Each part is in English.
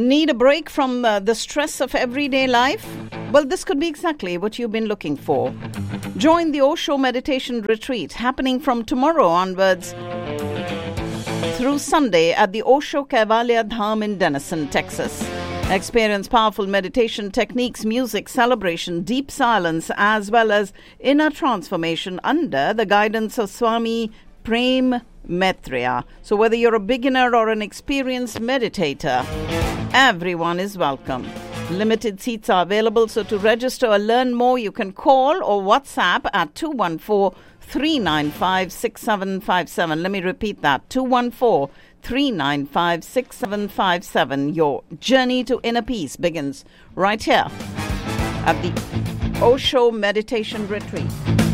Need a break from the stress of everyday life? Well, this could be exactly what you've been looking for. Join the Osho Meditation Retreat happening from tomorrow onwards through Sunday at the Osho Kaivalya Dham in Denison, Texas. Experience powerful meditation techniques, music, celebration, deep silence, as well as inner transformation under the guidance of Swami Prem Maitreya. So whether you're a beginner or an experienced meditator, everyone is welcome. Limited seats are available, so to register or learn more, you can call or WhatsApp at 214-395-6757. Let me repeat that, 214-395-6757. Your journey to inner peace begins right here at the Osho Meditation Retreat.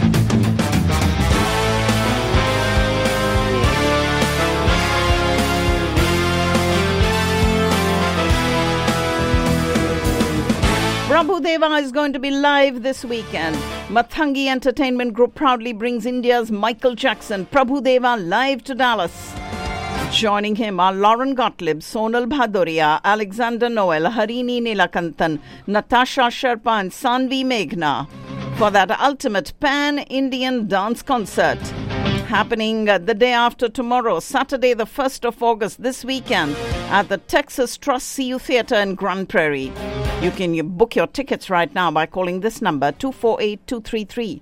Prabhudeva is going to be live this weekend. Mathangi Entertainment Group proudly brings India's Michael Jackson, Prabhudeva, live to Dallas. Joining him are Lauren Gottlieb, Sonal Bhadoria, Alexander Noel, Harini Nilakanthan, Natasha Sherpa and Sanvi Meghna for that ultimate pan-Indian dance concert happening the day after tomorrow, Saturday the 1st of August, this weekend at the Texas Trust CU Theatre in Grand Prairie. You can book your tickets right now by calling this number, 248-233-3828,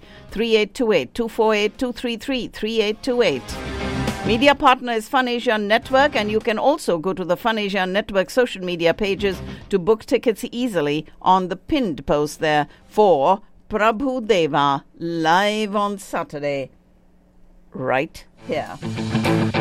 248-233-3828. Media partner is Fun Asia Network, and you can also go to the Fun Asia Network social media pages to book tickets easily on the pinned post there for Prabhudeva live on Saturday, right here.